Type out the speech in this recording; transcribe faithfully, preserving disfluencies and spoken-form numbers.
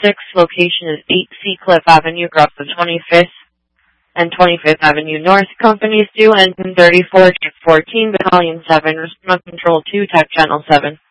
six. Location is eight Seacliff Avenue, across the twenty-fifth and twenty-fifth Avenue North. Companies due engine thirty-four, fourteen, Battalion seven, Response Control two, Tech Channel seven.